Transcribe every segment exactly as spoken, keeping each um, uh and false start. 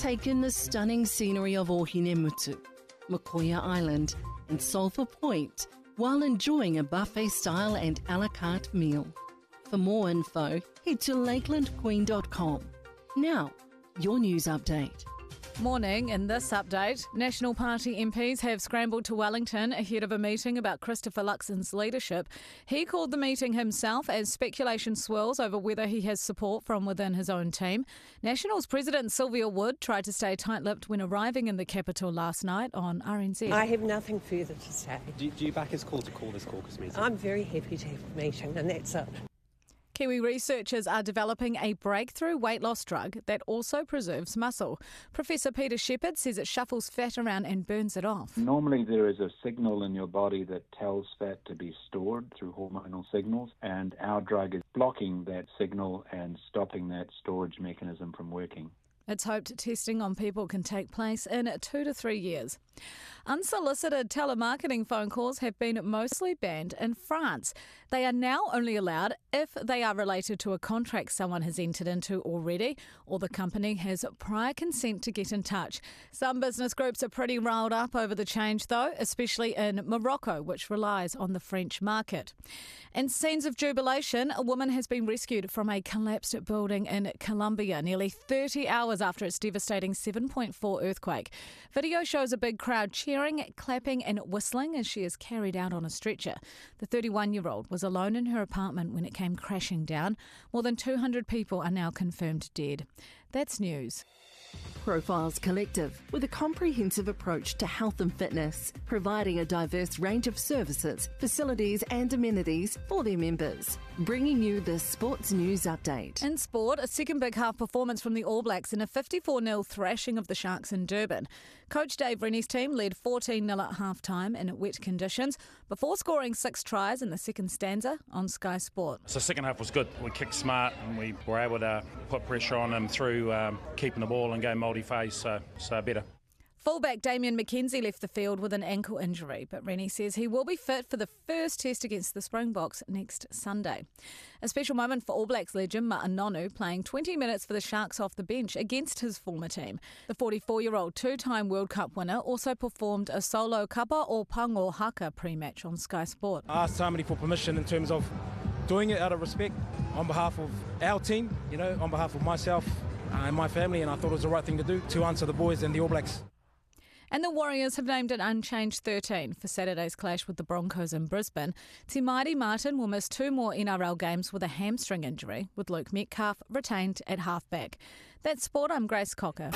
Take in the stunning scenery of Ohinemutu, Makoia Island and Sulphur Point while enjoying a buffet-style and a la carte meal. For more info, head to lakeland queen dot com. Now, your news update. Morning. In this update, National Party M Ps have scrambled to Wellington ahead of a meeting about Christopher Luxon's leadership. He called the meeting himself as speculation swirls over whether he has support from within his own team. Nationals President Sylvia Wood tried to stay tight-lipped when arriving in the capital last night on R N Z. I have nothing further to say. Do, do you back his call to call this caucus meeting? I'm very happy to have a meeting, and that's it. Kiwi researchers are developing a breakthrough weight loss drug that also preserves muscle. Professor Peter Shepherd says it shuffles fat around and burns it off. Normally there is a signal in your body that tells fat to be stored through hormonal signals, and our drug is blocking that signal and stopping that storage mechanism from working. It's hoped testing on people can take place in two to three years. Unsolicited telemarketing phone calls have been mostly banned in France. They are now only allowed if they are related to a contract someone has entered into already or the company has prior consent to get in touch. Some business groups are pretty riled up over the change, though, especially in Morocco, which relies on the French market. In scenes of jubilation, a woman has been rescued from a collapsed building in Colombia nearly thirty hours after its devastating seven point four earthquake. Video shows a big crowd cheering, clapping and whistling as she is carried out on a stretcher. The thirty-one-year-old was alone in her apartment when it came crashing down. More than two hundred people are now confirmed dead. That's news. Profiles Collective, with a comprehensive approach to health and fitness, providing a diverse range of services, facilities and amenities for their members. Bringing you the Sports News Update. In sport, a second big half performance from the All Blacks in a fifty-four nil thrashing of the Sharks in Durban. Coach Dave Rennie's team led fourteen nil at half-time in wet conditions before scoring six tries in the second stanza on Sky Sport. So the second half was good. We kicked smart and we were able to put pressure on them through um, keeping the ball and go multi-phase, so, so better. Fullback Damien McKenzie left the field with an ankle injury, but Rennie says he will be fit for the first test against the Springboks next Sunday. A special moment for All Blacks legend Ma'anonu playing twenty minutes for the Sharks off the bench against his former team. The forty-four-year-old two-time World Cup winner also performed a solo kapa or pango haka pre-match on Sky Sport. I asked Tamati for permission in terms of doing it out of respect on behalf of our team, you know, on behalf of myself and my family, and I thought it was the right thing to do to answer the boys and the All Blacks. And the Warriors have named an unchanged thirteen for Saturday's clash with the Broncos in Brisbane. Te Maire Martin will miss two more N R L games with a hamstring injury, with Luke Metcalf retained at halfback. That's sport. I'm Grace Cocker.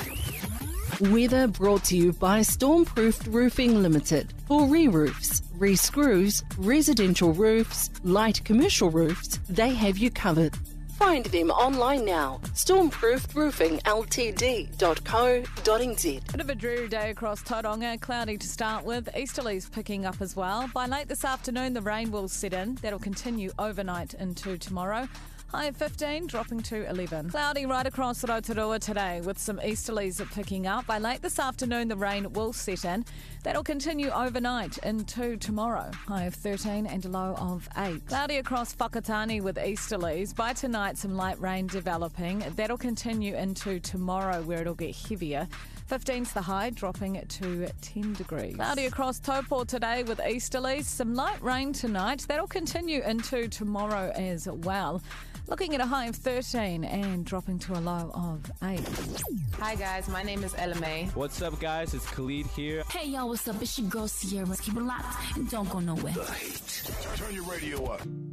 Weather brought to you by Stormproofed Roofing Limited. For re-roofs, re-screws, residential roofs, light commercial roofs, they have you covered. Find them online now. stormproofed roofing l t d dot co dot n z. Bit of a dreary day across Tauranga, cloudy to start with. Easterlies picking up as well. By late this afternoon, the rain will set in. That'll continue overnight into tomorrow. High of fifteen, dropping to eleven. Cloudy right across Rotorua today with some easterlies picking up. By late this afternoon, the rain will set in. That'll continue overnight into tomorrow. High of thirteen and a low of eight. Cloudy across Whakatane with easterlies. By tonight, some light rain developing. That'll continue into tomorrow where it'll get heavier. fifteen's the high, dropping to ten degrees. Cloudy across Taupo today with easterlies. Some light rain tonight. That'll continue into tomorrow as well. Looking at a high of thirteen and dropping to a low of eight. Hi guys, my name is Ella May. What's up guys, it's Khalid here. Hey y'all, what's up? It's your girl Sierra. Keep it locked and don't go nowhere. The Heat. Turn your radio up.